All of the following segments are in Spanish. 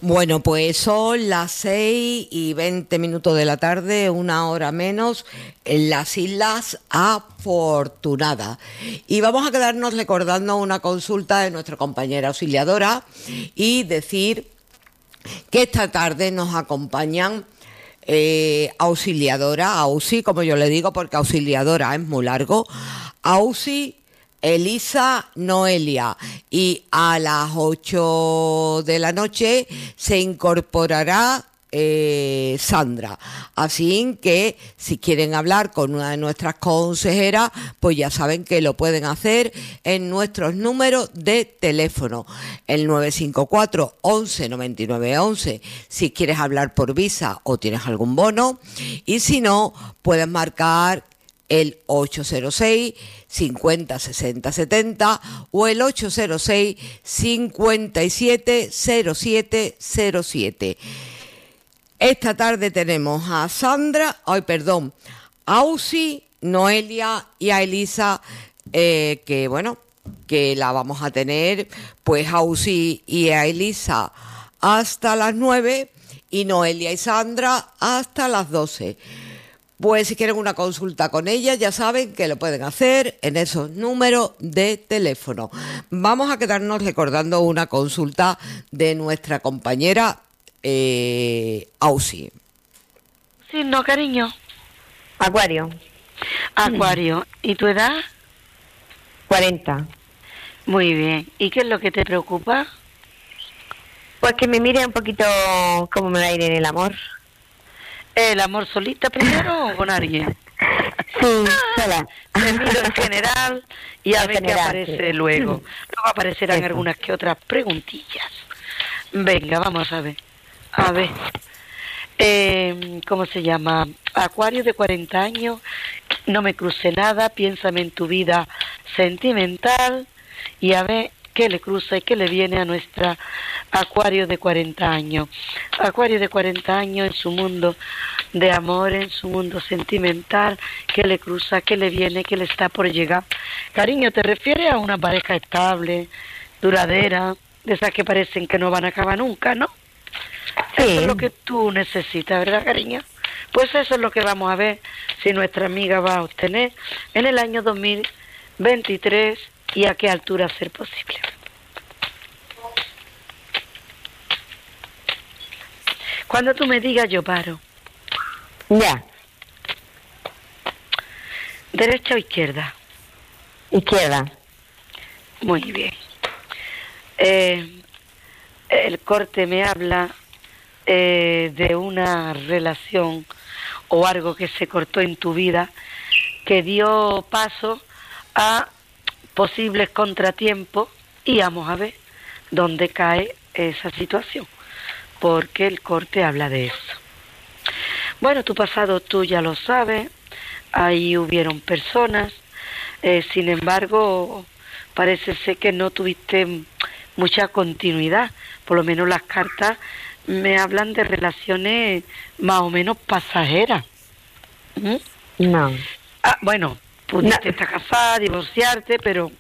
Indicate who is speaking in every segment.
Speaker 1: Bueno, pues son las 6:20 de la tarde, una hora menos, en las Islas Afortunadas. Y vamos a quedarnos recordando una consulta de nuestra compañera auxiliadora y decir que esta tarde nos acompañan auxiliadora, AUSI, como yo le digo, porque auxiliadora es muy largo, AUSI, Elisa, Noelia, y a las 8 de la noche se incorporará Sandra. Así que si quieren hablar con una de nuestras consejeras, pues ya saben que lo pueden hacer en nuestros números de teléfono, el 954 11 99 11 si quieres hablar por Visa o tienes algún bono, y si no, puedes marcar el 806 50 60 70 o el 806 57 07 07. Esta tarde tenemos a Sandra, a Ausi, Noelia y a Elisa, que la vamos a tener, pues a Ausi y a Elisa hasta las 9 y Noelia y Sandra hasta las 12. Pues si quieren una consulta con ella, ya saben que lo pueden hacer en esos números de teléfono. Vamos a quedarnos recordando una consulta de nuestra compañera Ausi.
Speaker 2: Sí, no, cariño.
Speaker 3: Acuario.
Speaker 2: Acuario. ¿Y tu edad?
Speaker 3: 40.
Speaker 2: Muy bien. ¿Y qué es lo que te preocupa?
Speaker 3: Pues que me mire un poquito cómo me va a ir en el amor.
Speaker 2: ¿El amor solita primero o con alguien?
Speaker 3: Sí, sola.
Speaker 2: Me miro en general y a ver qué aparece luego. Luego aparecerán algunas que otras preguntillas. Venga, vamos a ver. A ver. ¿Cómo se llama? Acuario de 40 años. No me cruce nada. Piénsame en tu vida sentimental. Y a ver qué le cruza y qué le viene a nuestra Acuario de 40 años. Acuario de 40 años en su mundo de amor, en su mundo sentimental, qué le cruza, qué le viene, qué le está por llegar. Cariño, ¿te refieres a una pareja estable, duradera, de esas que parecen que no van a acabar nunca, no? Sí. Eso es lo que tú necesitas, ¿verdad, cariño? Pues eso es lo que vamos a ver si nuestra amiga va a obtener en el año 2023 y a qué altura ser posible. Cuando tú me digas, yo paro.
Speaker 3: Ya.
Speaker 2: ¿Derecha o izquierda?
Speaker 3: Izquierda.
Speaker 2: Muy bien. El corte me habla de una relación o algo que se cortó en tu vida que dio paso a posibles contratiempos y vamos a ver dónde cae esa situación, porque el corte habla de eso. Bueno, tu pasado tú ya lo sabes, ahí hubieron personas, sin embargo, parece ser que no tuviste mucha continuidad, por lo menos las cartas me hablan de relaciones más o menos pasajeras. ¿Mm?
Speaker 3: No.
Speaker 2: Bueno, pudiste estar casada, divorciarte, pero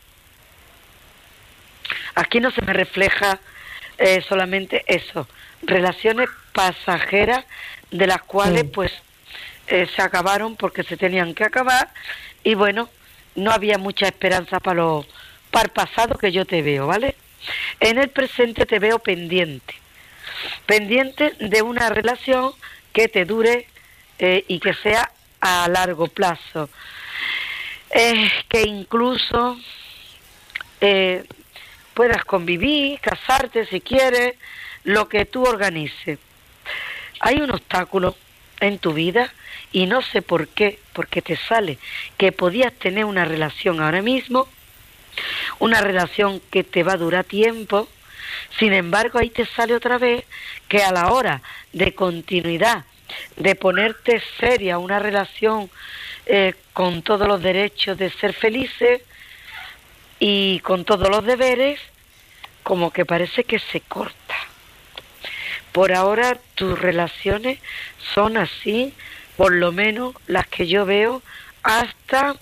Speaker 2: aquí no se me refleja solamente eso, relaciones pasajeras de las cuales pues se acabaron porque se tenían que acabar y bueno, no había mucha esperanza para el pasado que yo te veo, ¿vale? En el presente te veo pendiente de una relación que te dure y que sea a largo plazo, que incluso puedas convivir, casarte si quieres, lo que tú organices. Hay un obstáculo en tu vida y no sé por qué, porque te sale que podías tener una relación ahora mismo, una relación que te va a durar tiempo, sin embargo ahí te sale otra vez que a la hora de continuidad, de ponerte seria una relación con todos los derechos de ser felices y con todos los deberes, como que parece que se corta. Por ahora tus relaciones son así, por lo menos las que yo veo, hasta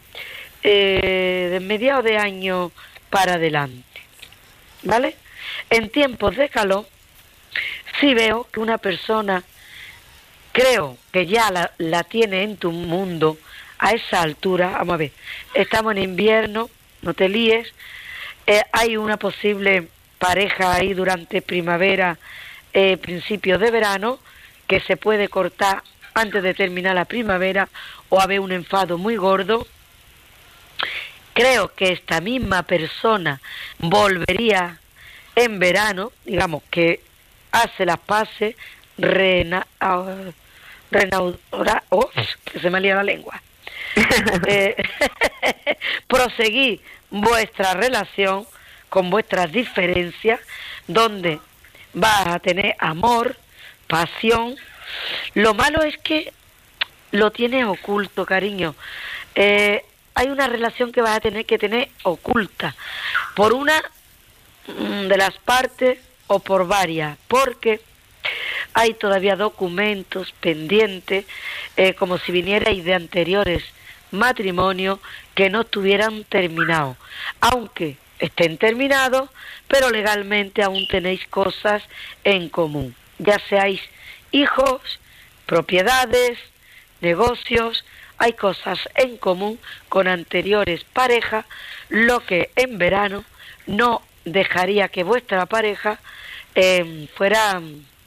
Speaker 2: de mediados de año para adelante, ¿vale? En tiempos de calor sí veo que una persona, creo que ya la tiene en tu mundo a esa altura. Vamos a ver, estamos en invierno, no te líes, hay una posible pareja ahí durante primavera, principios de verano, que se puede cortar antes de terminar la primavera, o haber un enfado muy gordo. Creo que esta misma persona volvería en verano, digamos que hace las paces, que se me lía la lengua. Proseguir vuestra relación con vuestras diferencias, donde vas a tener amor, pasión. Lo malo es que lo tienes oculto, cariño. Hay una relación que vas a tener que tener oculta por una de las partes o por varias, porque hay todavía documentos pendientes, como si vinierais de anteriores matrimonios que no estuvieran terminados, aunque estén terminados, pero legalmente aún tenéis cosas en común, ya seáis hijos, propiedades, negocios. Hay cosas en común con anteriores parejas, lo que en verano no dejaría que vuestra pareja fuera,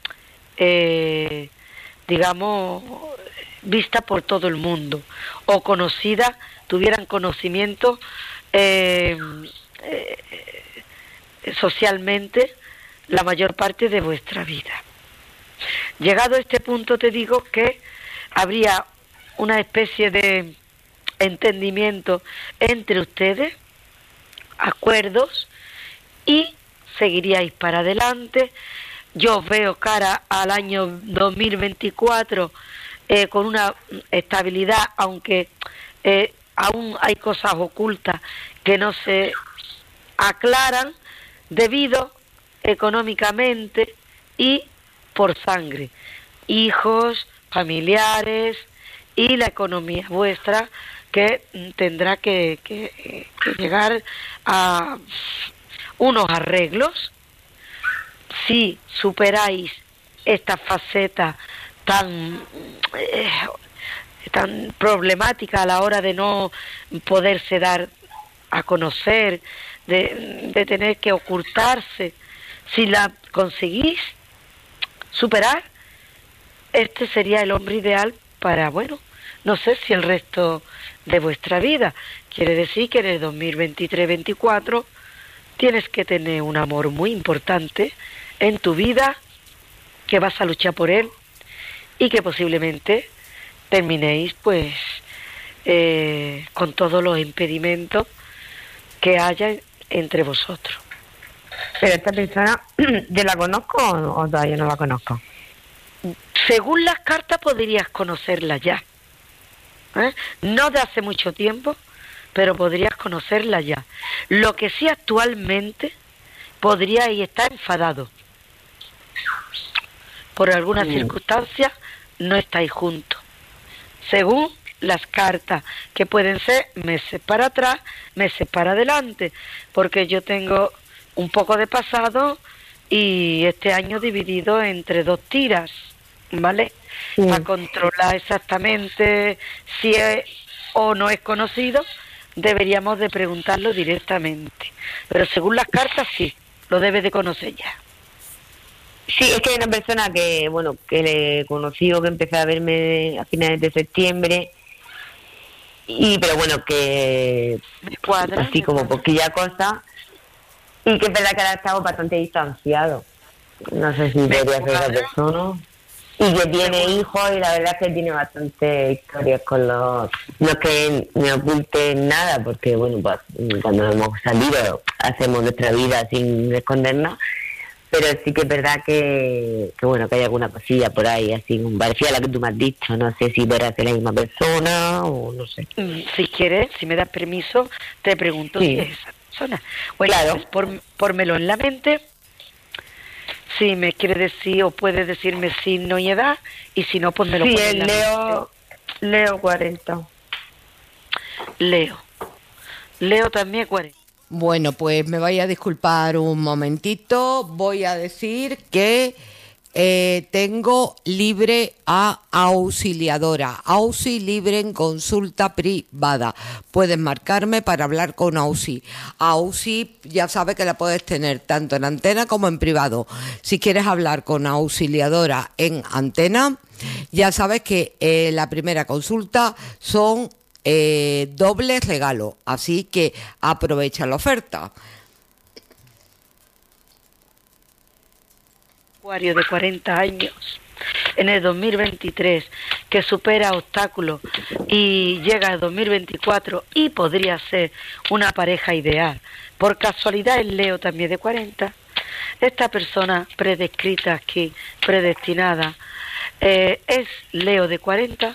Speaker 2: digamos, vista por todo el mundo, o conocida, tuvieran conocimiento socialmente la mayor parte de vuestra vida. Llegado a este punto, te digo que habría una especie de entendimiento entre ustedes, acuerdos, y seguiríais para adelante. Yo veo cara al año 2024 con una estabilidad, aunque aún hay cosas ocultas que no se aclaran debido económicamente y por sangre, hijos, familiares y la economía vuestra, que tendrá que llegar a unos arreglos. Si superáis esta faceta tan problemática a la hora de no poderse dar a conocer, de tener que ocultarse, si la conseguís superar, este sería el hombre ideal para, bueno, no sé si el resto de vuestra vida. Quiere decir que en el 2023-24 tienes que tener un amor muy importante en tu vida, que vas a luchar por él, y que posiblemente terminéis pues con todos los impedimentos que haya entre vosotros.
Speaker 3: Pero esta persona, ¿yo la conozco o todavía no la conozco?
Speaker 2: Según las cartas podrías conocerla ya, no de hace mucho tiempo, pero podrías conocerla ya. Lo que sí, actualmente podríais estar enfadado por alguna circunstancia, no estáis juntos, según las cartas, que pueden ser meses para atrás, meses para adelante, porque yo tengo un poco de pasado y este año dividido entre 2 tiras, ¿vale? Para controlar exactamente si es o no es conocido, deberíamos de preguntarlo directamente, pero según las cartas sí, lo debe de conocer ya.
Speaker 3: Sí, es que hay una persona que, bueno, que le conocí o que empecé a verme a finales de septiembre, pero bueno, que
Speaker 2: Me cuadra,
Speaker 3: así como poquilla cosa, y que es verdad que ahora estamos bastante distanciados. No sé si podría ser esa persona. Y que tiene hijos, y la verdad es que tiene bastante historias con los que me oculten nada, porque bueno, pues cuando hemos salido hacemos nuestra vida sin escondernos, pero sí que es verdad que bueno, que hay alguna cosilla por ahí, así parecida a la que tú me has dicho. No sé si podrá ser la misma persona o no sé.
Speaker 2: Si quieres, si me das permiso, te pregunto si es esa persona. Bueno, claro. Pues pórmelo en la mente. Si me quiere decir o puede decirme signo y edad, y si no, pues me lo pone en la mente.
Speaker 3: Leo 40.
Speaker 2: Leo también 40.
Speaker 1: Bueno, pues me vaya a disculpar un momentito. Voy a decir que tengo libre a Auxiliadora. Auxi libre en consulta privada. Puedes marcarme para hablar con Auxi. Auxi ya sabes que la puedes tener tanto en antena como en privado. Si quieres hablar con Auxiliadora en antena, ya sabes que la primera consulta son dobles regalos. Así que aprovecha la oferta.
Speaker 2: De 40 años en el 2023 que supera obstáculos y llega al 2024 y podría ser una pareja ideal. Por casualidad el Leo también de 40. Esta persona predescrita aquí, predestinada, es Leo de 40.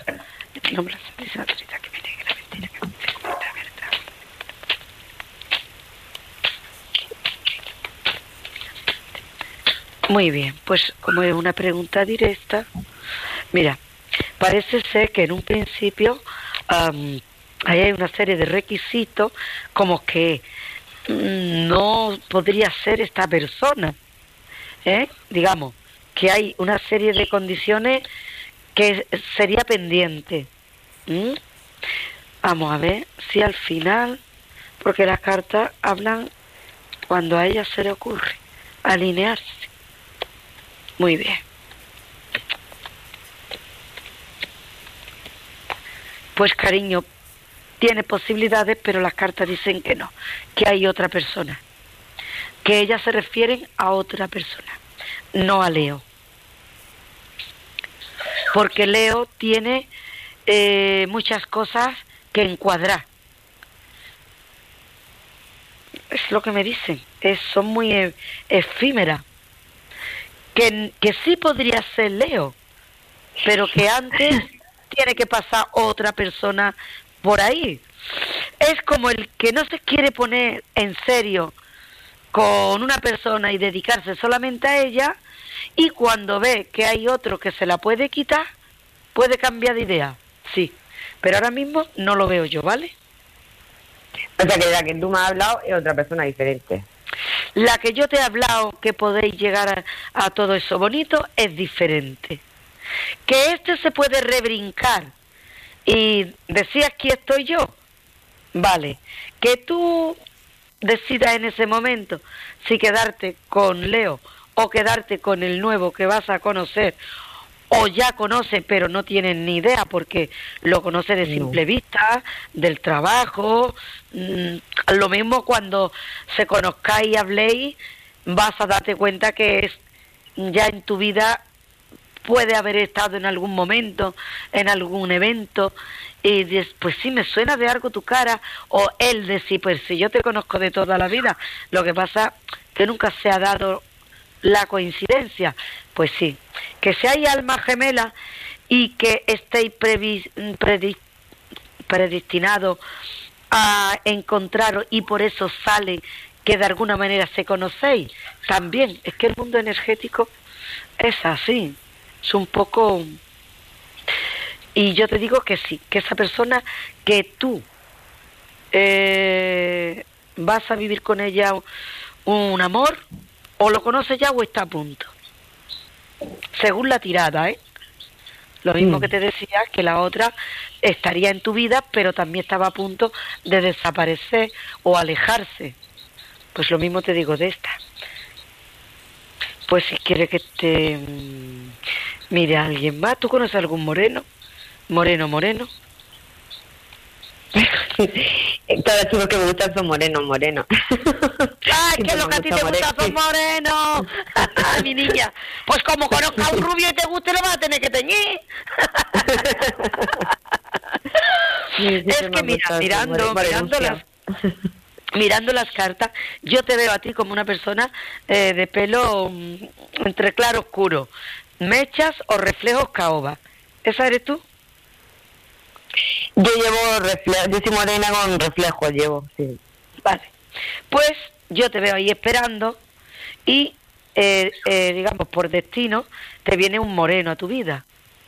Speaker 2: Muy bien, pues como es una pregunta directa, mira, parece ser que en un principio ahí hay una serie de requisitos como que no podría ser esta persona, digamos, que hay una serie de condiciones que sería pendiente. Vamos a ver si al final, porque las cartas hablan cuando a ella se le ocurre alinearse. Muy bien. Pues cariño, tiene posibilidades, pero las cartas dicen que no, que hay otra persona, que ellas se refieren a otra persona, no a Leo. Porque Leo tiene muchas cosas que encuadrar. Es lo que me dicen, son muy efímeras. Que sí podría ser Leo, pero que antes tiene que pasar otra persona por ahí. Es como el que no se quiere poner en serio con una persona y dedicarse solamente a ella, y cuando ve que hay otro que se la puede quitar, puede cambiar de idea. Sí, pero ahora mismo no lo veo yo, ¿vale?
Speaker 3: O sea que la que tú me has hablado es otra persona diferente.
Speaker 2: La que yo te he hablado, que podéis llegar a todo eso bonito, es diferente. Que este se puede rebrincar y decir aquí estoy yo, vale. Que tú decidas en ese momento si quedarte con Leo o quedarte con el nuevo que vas a conocer, o ya conoces pero no tienes ni idea porque lo conoces de simple vista, del trabajo. Lo mismo cuando se conozcáis y habléis, vas a darte cuenta que ya en tu vida puede haber estado en algún momento, en algún evento, y dices, pues sí, me suena de algo tu cara, o él decir, pues si yo te conozco de toda la vida, lo que pasa que nunca se ha dado la coincidencia. Pues sí, que seáis almas gemelas y que estéis predestinados a encontraros, y por eso sale que de alguna manera se conocéis. También es que el mundo energético es así, es un poco. Y yo te digo que sí, que esa persona que tú vas a vivir con ella un amor, o lo conoces ya o está a punto, según la tirada, Lo mismo que te decía, que la otra estaría en tu vida, pero también estaba a punto de desaparecer o alejarse. Pues lo mismo te digo de esta. Pues si quieres que te mire a alguien más, ¿tú conoces algún moreno? Moreno.
Speaker 3: Todos los chicos que me gustan son morenos.
Speaker 2: ¡Ay, que lo que a ti te gusta son morenos! Mi niña, pues como conozca a un rubio y te guste, lo vas a tener que teñir. Es que mira, mirando las cartas, yo te veo a ti como una persona de pelo entre claro oscuro, mechas o reflejos caoba. ¿Esa eres tú?
Speaker 3: Yo llevo reflejos, yo soy morena con reflejos, sí.
Speaker 2: Vale, pues yo te veo ahí esperando y, digamos, por destino, te viene un moreno a tu vida.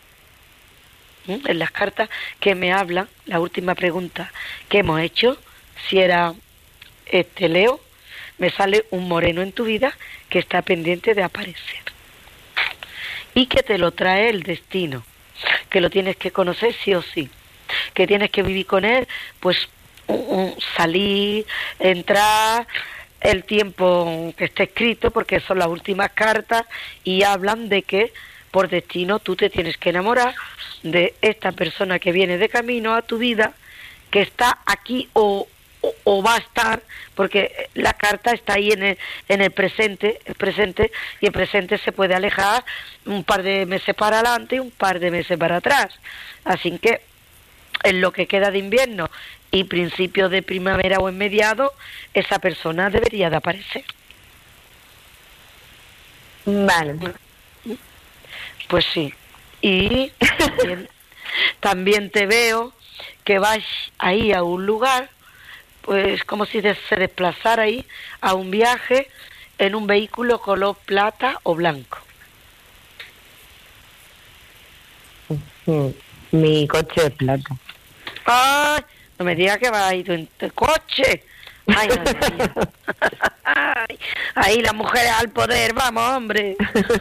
Speaker 2: En las cartas que me hablan, la última pregunta que hemos hecho, si era Leo, me sale un moreno en tu vida que está pendiente de aparecer. y que te lo trae el destino, que lo tienes que conocer sí o sí, que tienes que vivir con él, pues salir, entrar, el tiempo que esté escrito, porque son las últimas cartas y hablan de que por destino tú te tienes que enamorar de esta persona que viene de camino a tu vida, que está aquí o va a estar, porque la carta está ahí en el presente, y el presente se puede alejar un par de meses para adelante y un par de meses para atrás. Así que en lo que queda de invierno y principio de primavera o en mediado, esa persona debería de aparecer.
Speaker 3: Vale.
Speaker 2: Pues sí. Y también te veo que vas ahí a un lugar, pues como si se desplazara ahí a un viaje en un vehículo color plata o blanco.
Speaker 3: Mi coche es plata.
Speaker 2: ¡Ay! No me digas que vas a ir en tu coche. ¡Ay, madre mía! Ay, ahí las mujeres al poder, vamos, hombre.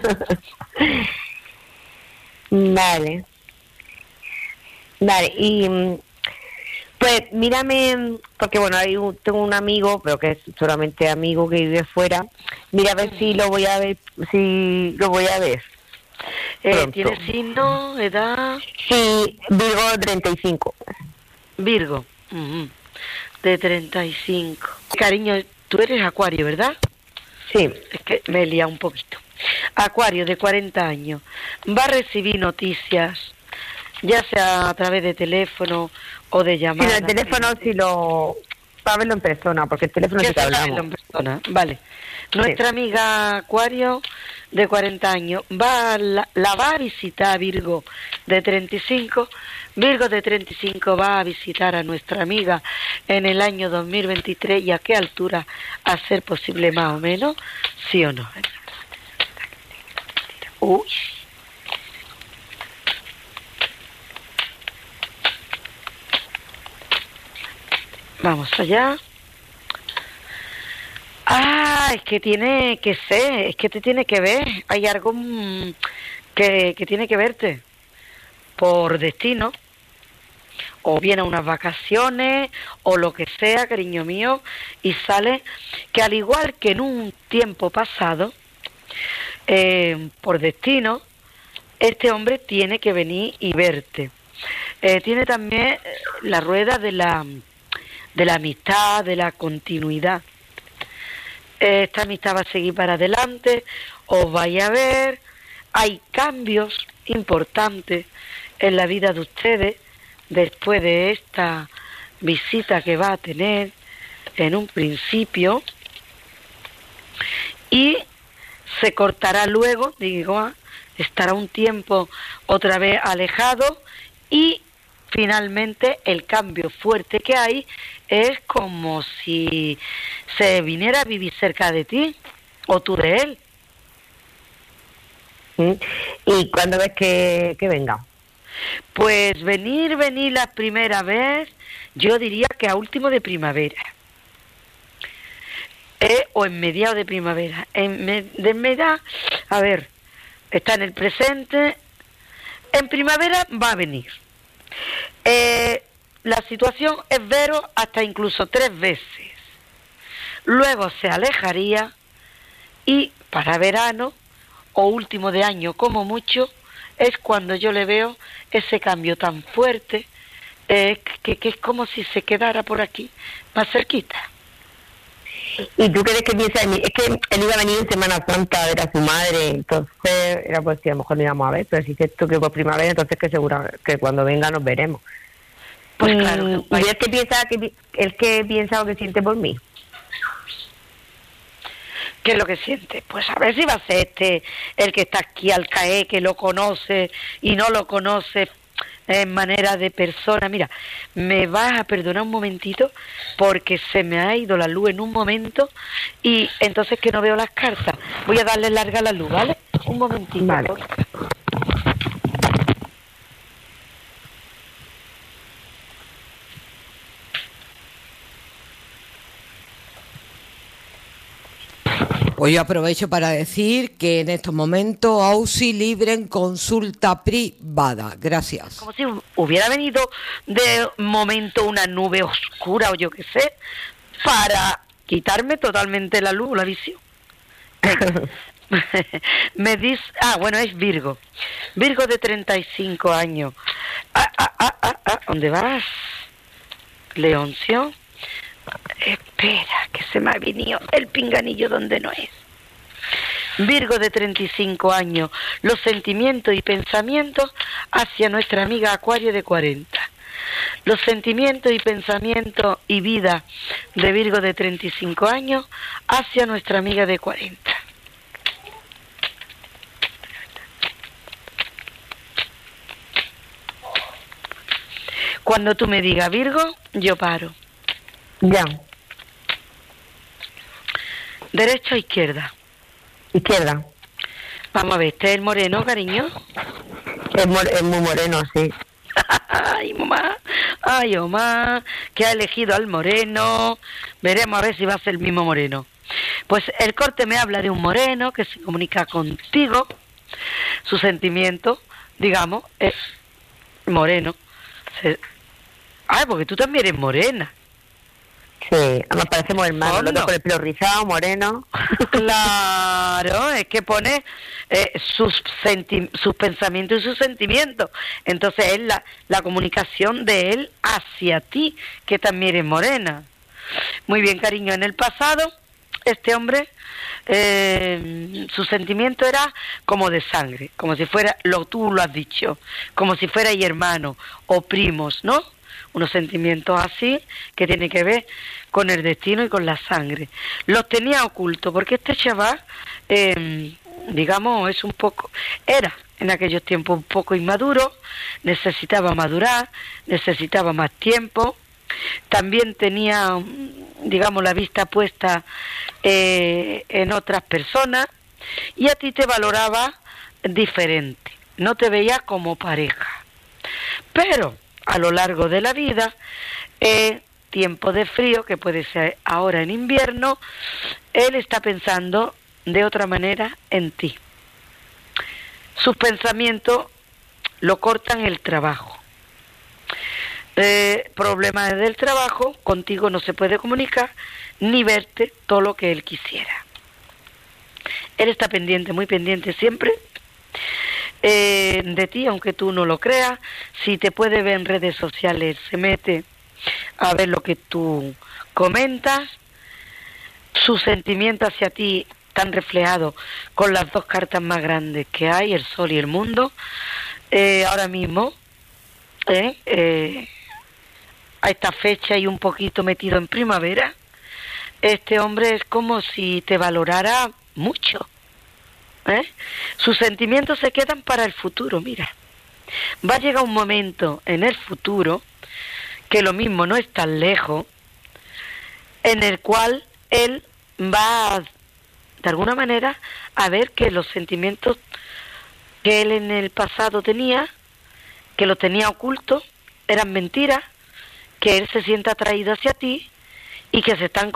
Speaker 3: Vale. Vale, y pues mírame, porque bueno, tengo un amigo, pero que es solamente amigo que vive fuera. Mira a ver si lo voy a ver,
Speaker 2: ¿Tienes signo, edad?
Speaker 3: Sí, Virgo 35.
Speaker 2: Virgo, de 35. Cariño, tú eres Acuario, ¿verdad?
Speaker 3: Sí.
Speaker 2: Es que me he liado un poquito. Acuario, de 40 años. Va a recibir noticias, ya sea a través de teléfono o de llamada.
Speaker 3: Sí, el teléfono sí lo... Para verlo en persona, porque el teléfono sí que hablamos.
Speaker 2: En persona, vale. Nuestra amiga Acuario, de 40 años, la va a visitar Virgo, de 35. Virgo de 35 va a visitar a nuestra amiga en el año 2023, y a qué altura, a ser posible más o menos, sí o no. Uy. Vamos allá. Ah, es que tiene que ser, es que te tiene que ver. Hay algo que tiene que verte por destino, o viene a unas vacaciones, o lo que sea, cariño mío, y sale que al igual que en un tiempo pasado, por destino, este hombre tiene que venir y verte. Tiene también la rueda de la amistad, de la continuidad. Esta amistad va a seguir para adelante, os vais a ver, hay cambios importantes en la vida de ustedes después de esta visita que va a tener en un principio, y se cortará luego, estará un tiempo otra vez alejado, y finalmente el cambio fuerte que hay es como si se viniera a vivir cerca de ti, o tú de él.
Speaker 3: ¿Y cuándo ves que venga?
Speaker 2: Pues venir la primera vez, yo diría que a último de primavera. O en mediados de primavera. De media, a ver, está en el presente. En primavera va a venir. La situación es veros hasta incluso 3 veces. Luego se alejaría, y para verano o último de año como mucho es cuando yo le veo ese cambio tan fuerte, que es como si se quedara por aquí, más cerquita.
Speaker 3: ¿Y tú crees que piensa en mí? Es que él iba a venir en Semana Santa a ver a su madre, entonces era pues que a lo mejor no íbamos a ver, pero si es esto que por primavera, entonces que seguro que cuando venga nos veremos.
Speaker 2: Pues claro.
Speaker 3: ¿Y él que piensa o que siente por mí?
Speaker 2: ¿Qué es lo que siente? Pues a ver si va a ser el que está aquí al caer, que lo conoce y no lo conoce en manera de persona. Mira, me vas a perdonar un momentito porque se me ha ido la luz en un momento y entonces que no veo las cartas. Voy a darle larga a la luz, ¿vale? Un momentito.
Speaker 3: Vale.
Speaker 1: Pues yo aprovecho para decir que en estos momentos AUSI libre en consulta privada. Gracias.
Speaker 2: Como si hubiera venido de momento una nube oscura o yo qué sé, para quitarme totalmente la luz, la visión. Me dice, bueno, es Virgo. Virgo de 35 años. ¿Dónde vas? Leoncio. Espera, que se me ha venido el pinganillo donde no es. Virgo de 35 años, los sentimientos y pensamientos hacia nuestra amiga Acuario de 40. Los sentimientos y pensamientos y vida de Virgo de 35 años hacia nuestra amiga de 40. Cuando tú me digas Virgo, yo paro.
Speaker 3: Ya.
Speaker 2: ¿Derecha o izquierda?
Speaker 3: Izquierda.
Speaker 2: Vamos a ver, ¿este es el moreno, cariño?
Speaker 3: Es muy moreno, sí.
Speaker 2: Ay, mamá, que ha elegido al moreno. Veremos a ver si va a ser el mismo moreno. Pues el corte me habla de un moreno que se comunica contigo. Su sentimiento, digamos, es moreno. Porque tú también eres morena.
Speaker 3: Sí, nos parecemos hermanos,
Speaker 2: ¿Cómo?
Speaker 3: los dos con el pelo rizado, moreno.
Speaker 2: Claro, es que pone sus pensamientos y sus sentimientos. Entonces es la comunicación de él hacia ti, que también eres morena. Muy bien, cariño. En el pasado, este hombre, su sentimiento era como de sangre, como si fuera, tú lo has dicho, como si fuerais hermanos o primos, ¿no? Unos sentimientos así que tienen que ver con el destino y con la sangre. Los tenía ocultos porque este chaval, digamos, era en aquellos tiempos un poco inmaduro, necesitaba madurar, necesitaba más tiempo. También tenía, digamos, la vista puesta en otras personas y a ti te valoraba diferente, no te veía como pareja. Pero a lo largo de la vida, tiempo de frío, que puede ser ahora en invierno, él está pensando de otra manera en ti. Sus pensamientos lo cortan el trabajo. Problemas del trabajo, contigo no se puede comunicar ni verte todo lo que él quisiera. Él está pendiente, muy pendiente siempre de ti, aunque tú no lo creas. Si te puede ver en redes sociales, se mete a ver lo que tú comentas. Sus sentimientos hacia ti están reflejados con las dos cartas más grandes que hay, el Sol y el Mundo. Ahora mismo, a esta fecha y un poquito metido en primavera, este hombre es como si te valorara mucho. Sus sentimientos se quedan para el futuro. Mira, va a llegar un momento en el futuro, que lo mismo no es tan lejos, en el cual él va, de alguna manera, a ver que los sentimientos que él en el pasado tenía, que los tenía ocultos, eran mentiras, que él se sienta atraído hacia ti y que se están